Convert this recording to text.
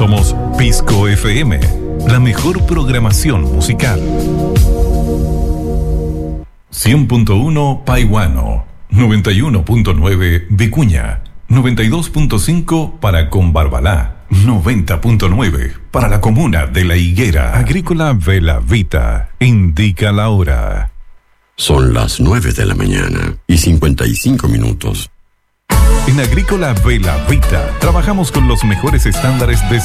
Somos Pisco FM, la mejor programación musical. 100.1 Paihuano, 91.9 Vicuña, 92.5 para Combarbalá, 90.9 para la comuna de La Higuera. Agrícola Bella Vita indica la hora. Son las 9 de la mañana y 55 minutos. En Agrícola Bella Vita trabajamos con los mejores estándares de